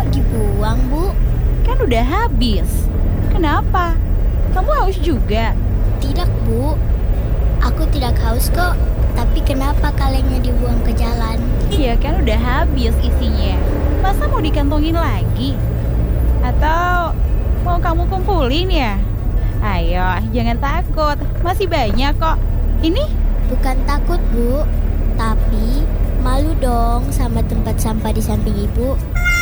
kok dibuang, Bu? Kan udah habis. Kenapa? Kamu haus juga? Tidak, Bu. Aku tidak haus kok. Tapi kenapa kalengnya dibuang ke jalan? Ya kan udah habis isinya. Masa mau dikantongin lagi? Atau mau kamu kumpulin ya? Ayo, jangan takut. Masih banyak kok. Ini? Bukan takut, Bu. Tapi malu dong sama tempat sampah di samping Ibu.